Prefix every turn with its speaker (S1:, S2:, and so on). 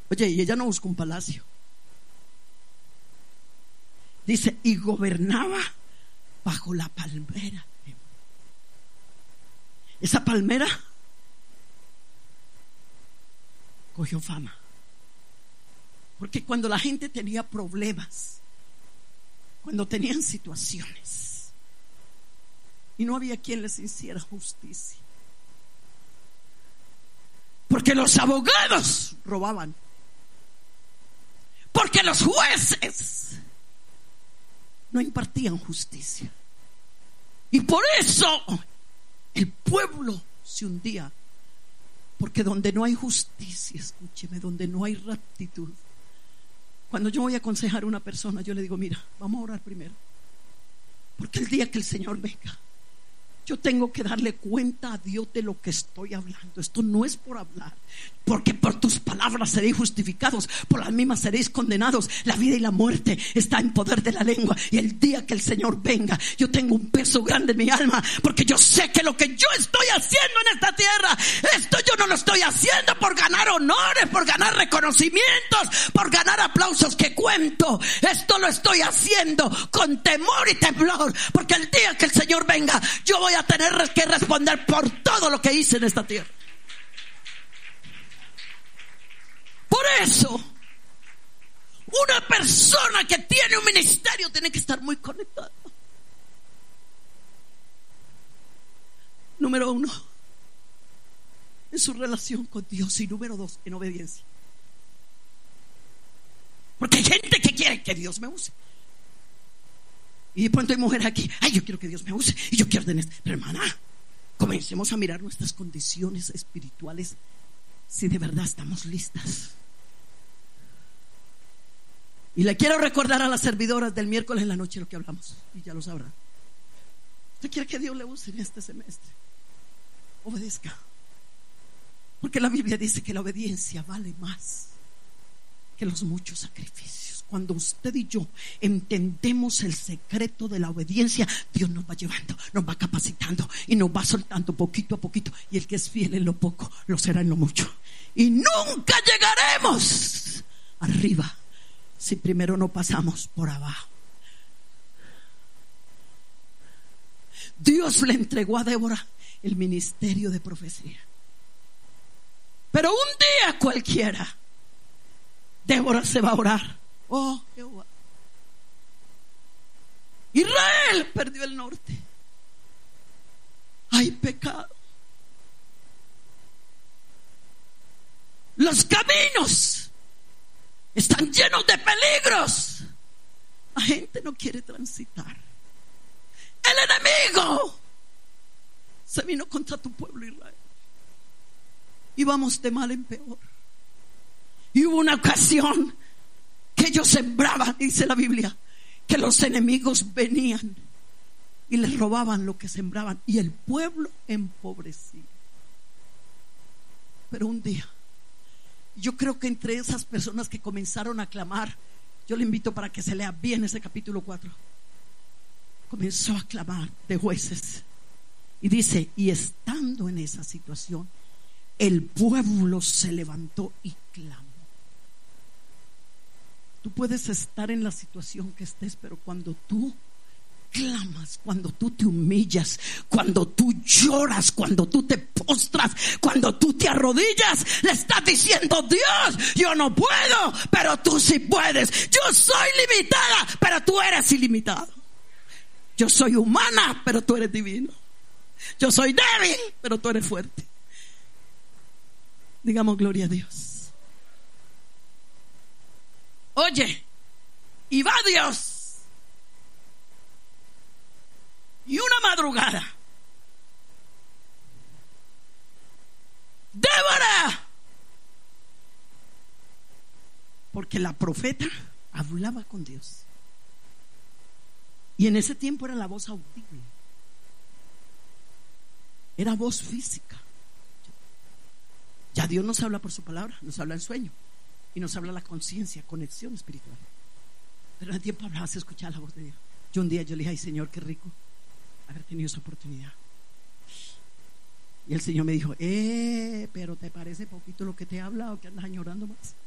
S1: Oye, y ella no buscó un palacio. Dice, y gobernaba bajo la palmera. Esa palmera cogió fama, porque cuando la gente tenía problemas, cuando tenían situaciones y no había quien les hiciera justicia, porque los abogados robaban, porque los jueces no impartían justicia, y por eso el pueblo se hundía. Porque donde no hay justicia, escúcheme, donde no hay rectitud. Cuando yo voy a aconsejar a una persona, yo le digo, mira, vamos a orar primero, porque el día que el Señor venga, yo tengo que darle cuenta a Dios de lo que estoy hablando. Esto no es por hablar, porque por tus palabras seréis justificados, por las mismas seréis condenados. La vida y la muerte está en poder de la lengua. Y el día que el Señor venga, yo tengo un peso grande en mi alma, porque yo sé que lo que yo estoy haciendo en esta tierra, esto yo no lo estoy haciendo por ganar honores, por ganar reconocimientos, por ganar aplausos que cuento. Esto lo estoy haciendo con temor y temblor, porque el día que el Señor venga, yo voy a tener que responder por todo lo que hice en esta tierra. Por eso, una persona que tiene un ministerio tiene que estar muy conectada. Número 1, en su relación con Dios. Y número 2, en obediencia. Porque hay gente que quiere que Dios me use. Y de pronto hay mujeres aquí, ay, yo quiero que Dios me use y yo quiero tener. Pero hermana, comencemos a mirar nuestras condiciones espirituales, si de verdad estamos listas. Y le quiero recordar a las servidoras del miércoles en la noche lo que hablamos, y ya lo sabrán. ¿Usted quiere que Dios le use en este semestre? Obedezca, porque la Biblia dice que la obediencia vale más que los muchos sacrificios. Cuando usted y yo entendemos el secreto de la obediencia, Dios nos va llevando, nos va capacitando y nos va soltando poquito a poquito. Y el que es fiel en lo poco, lo será en lo mucho. Y nunca llegaremos arriba si primero no pasamos por abajo. Dios le entregó a Débora el ministerio de profecía, pero un día cualquiera Débora se va a orar. Oh, Jehová, Israel perdió el norte. Hay pecado. Los caminos están llenos de peligros. La gente no quiere transitar. El enemigo se vino contra tu pueblo Israel. Y vamos de mal en peor. Y hubo una ocasión que ellos sembraban, dice la Biblia, que los enemigos venían y les robaban lo que sembraban, y el pueblo empobrecía. Pero un día, yo creo que entre esas personas que comenzaron a clamar, yo le invito para que se lea bien ese capítulo 4, comenzó a clamar de Jueces, y dice, y estando en esa situación, el pueblo se levantó y clamó. Tú puedes estar en la situación que estés, pero cuando tú clamas, cuando tú te humillas, cuando tú lloras, cuando tú te postras, cuando tú te arrodillas, le estás diciendo, Dios, yo no puedo, pero tú sí puedes. Yo soy limitada, pero tú eres ilimitado. Yo soy humana, pero tú eres divino. Yo soy débil, pero tú eres fuerte. Digamos gloria a Dios. Oye, y va Dios, y una madrugada, Débora, porque la profeta hablaba con Dios, y en ese tiempo era la voz audible, era voz física. Ya Dios nos habla por su palabra, nos habla en sueño y nos habla la conciencia, conexión espiritual. Pero en el tiempo hablaba, se escuchaba la voz de Dios. Yo un día le dije, ay Señor, qué rico haber tenido esa oportunidad. Y el Señor me dijo, pero ¿te parece poquito lo que te he hablado, que andas añorando más?